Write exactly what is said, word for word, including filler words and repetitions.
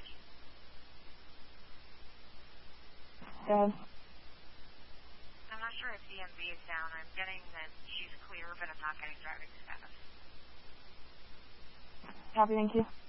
Dad. I'm not sure if D M V is down. I'm getting that she's clear, but I'm not getting driving status. Copy, thank you.